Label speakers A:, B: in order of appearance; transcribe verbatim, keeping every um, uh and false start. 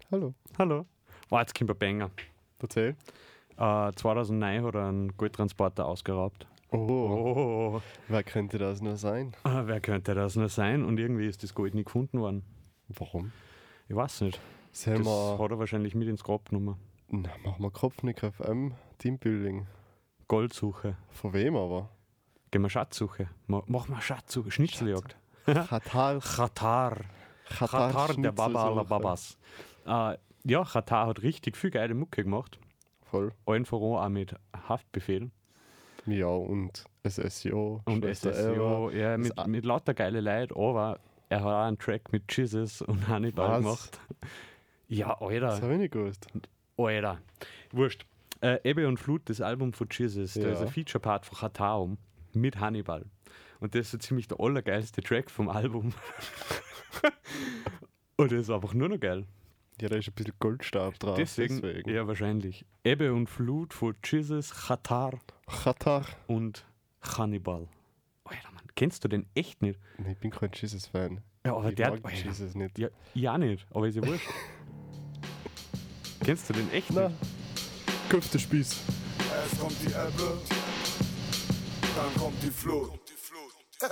A: Hallo.
B: Hallo. Wow, jetzt kommt ein Banger.
A: Erzähl.
B: Äh, zweitausendneun hat er einen Goldtransporter ausgeraubt.
A: Oh,
B: Oh,
A: wer könnte das nur sein?
B: äh, wer könnte das nur sein? Und irgendwie ist das Gold nie gefunden worden.
A: Warum?
B: Ich weiß nicht.
A: Sollen
B: Das
A: wir...
B: hat er wahrscheinlich mit ins Grab genommen.
A: Na, machen wir Kopfnick F M, Teambuilding.
B: Goldsuche.
A: Von wem aber?
B: Gehen wir Schatzsuche. Ma- Machen wir Schatzsuche. Schnitzeljagd.
A: Katar.
B: Katar. Katar, der Baba aller
A: Schnitzelsuche.
B: Babas. Äh, ja, Katar hat richtig viel geile Mucke gemacht.
A: Voll.
B: Allen voran auch mit Haftbefehl.
A: Ja, und S S J O.
B: Und
A: Schwester
B: S S J,
A: Eva.
B: ja,
A: Das
B: mit,
A: a-
B: mit lauter geile Leute, aber er hat auch einen Track mit Jesus und Hannibal
A: Was?
B: gemacht. Ja,
A: Das
B: Alter,
A: habe ich nicht gewusst.
B: Alter. Wurscht. Äh, Ebbe und Flut, das Album von Jesus, da
A: Ja.
B: ist ein Feature-Part von Hataum mit Hannibal. Und das ist so ziemlich der allergeilste Track vom Album. Und das ist einfach nur noch geil.
A: Ja, da ist ein bisschen Goldstab drauf.
B: Deswegen,
A: Deswegen.
B: ja, wahrscheinlich. Ebbe und Flut von Jesus, Katar
A: Katar.
B: und Hannibal. Alter, Mann, kennst du den echt nicht?
A: Nee, ich bin kein Jesus-Fan.
B: Ja, aber
A: ich
B: der
A: mag
B: Alter.
A: Jesus nicht.
B: Ja, ich auch nicht, aber ist ja wurscht. Kennst du den echt
A: Na,
B: nicht?
A: Köftespieß.
C: Es kommt die Ebbe, dann kommt die Flut.